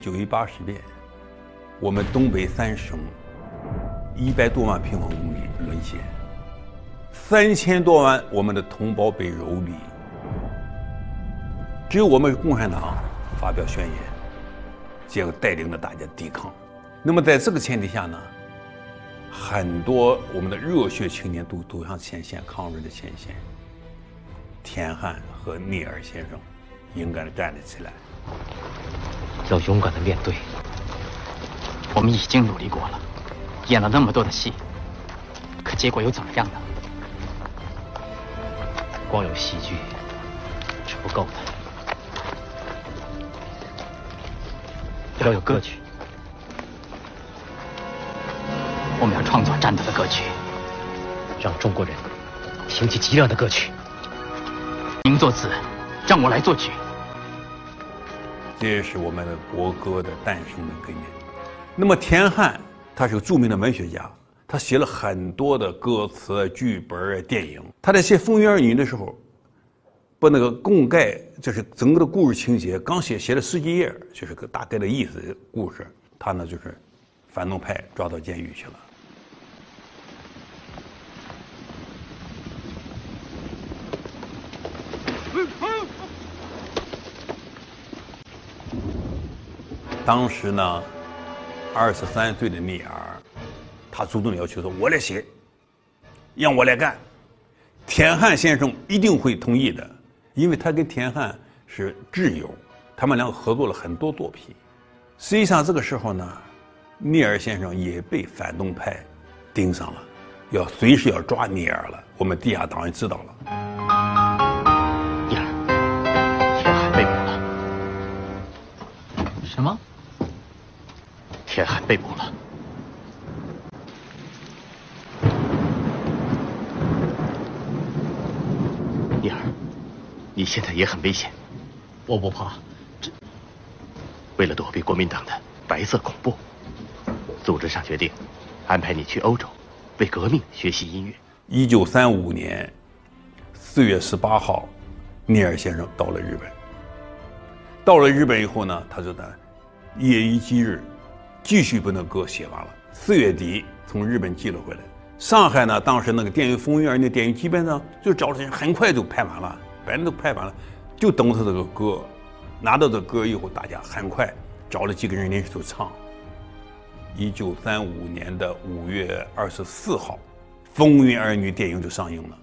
9·18事变，我们东北3省100多万平方公里沦陷，3000多万我们的同胞被蹂躏，只有我们共产党发表宣言，结果带领着大家抵抗。那么在这个前提下呢，很多我们的热血青年都走上前线，抗日的前线。田汉和聂耳先生勇敢地站了起来。 要勇敢地面对。我们已经努力过了，演了那么多的戏，可结果又怎么样呢？光有戏剧是不够的，要有歌曲。我们要创作战斗的歌曲，让中国人听起极亮的歌曲。您作词，让我来作曲。 这也是我们的国歌的诞生的根源。那么田汉他是个著名的文学家，他写了很多的歌词、剧本、电影。他在写《风云儿女》的时候，把那个供概，就是整个的故事情节，刚写了10几页，就是个大概的意思的故事。他呢就是反动派抓到监狱去了。当时呢，23岁的聂耳，他主动要求说：“我来写，让我来干。”田汉先生一定会同意的，因为他跟田汉是挚友，他们两个合作了很多作品。实际上这个时候呢，聂耳先生也被反动派盯上了，随时要抓聂耳了。我们地下党人知道了。 聂耳，田汉被捕了。什么？田汉被捕了。聂耳，你现在也很危险。我不怕。为了躲避国民党的白色恐怖，组织上决定安排你去欧洲，为革命学习音乐。 1935年4月18号，聂耳先生到了日本。到了日本以后呢，他就在夜以继日，继续把那歌写完了。4月底从日本寄了回来。上海呢，当时那个电影《风云儿》那电影基本上就找了，很快就拍完了，白人都拍完了，就等他这个歌。拿到这歌以后，大家很快找了几个人临时就唱。1935年的5月24号，《风云儿女》电影就上映了。